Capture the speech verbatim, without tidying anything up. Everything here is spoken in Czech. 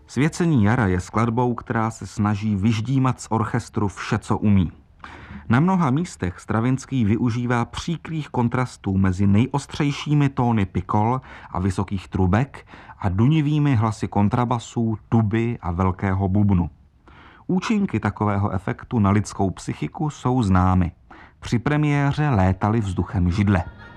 Svěcení jara je skladbou, která se snaží vyždímat z orchestru vše, co umí. Na mnoha místech Stravinský využívá příkrých kontrastů mezi nejostřejšími tóny pikol a vysokých trubek a dunivými hlasy kontrabasů, tuby a velkého bubnu. Účinky takového efektu na lidskou psychiku jsou známy. Při premiéře létaly vzduchem židle.